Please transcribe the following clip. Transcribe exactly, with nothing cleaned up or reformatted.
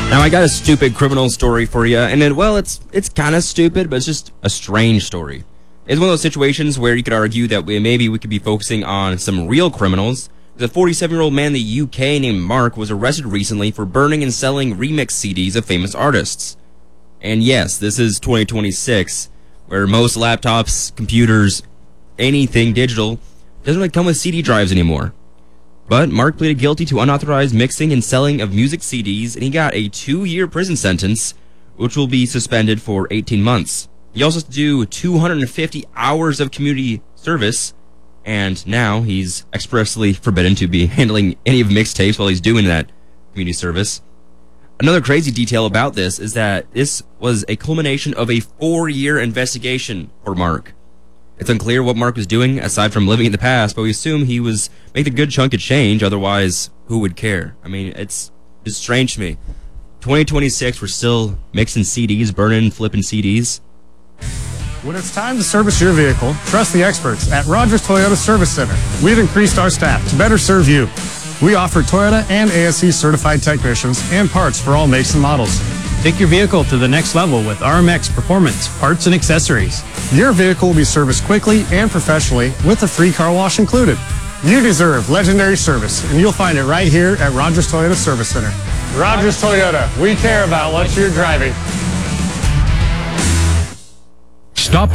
Now, I got a stupid criminal story for you, and then, well, it's it's kind of stupid, but it's just a strange story. It's one of those situations where you could argue that we, maybe we could be focusing on some real criminals. The forty-seven-year-old man in the U K named Mark was arrested recently for burning and selling remix C Ds of famous artists. And yes, this is twenty twenty-six, where most laptops, computers, anything digital doesn't really come with C D drives anymore. But Mark pleaded guilty to unauthorized mixing and selling of music C Ds, and he got a two-year prison sentence, which will be suspended for eighteen months. He also has to do two hundred fifty hours of community service, and now he's expressly forbidden to be handling any of mixtapes while he's doing that community service. Another crazy detail about this is that this was a culmination of a four-year investigation for Mark. It's unclear what Mark was doing aside from living in the past, but we assume he was making a good chunk of change. Otherwise, who would care? I mean, it's it's strange to me. twenty twenty-six, we're still mixing C Ds, burning, flipping C Ds. When it's time to service your vehicle, trust the experts at Rogers Toyota Service Center. We've increased our staff to better serve you. We offer Toyota and A S C certified technicians and parts for all makes and models. Take your vehicle to the next level with R M X Performance, parts and accessories. Your vehicle will be serviced quickly and professionally with a free car wash included. You deserve legendary service, and you'll find it right here at Rogers Toyota Service Center. Rogers Toyota, we care about what you're driving. Stop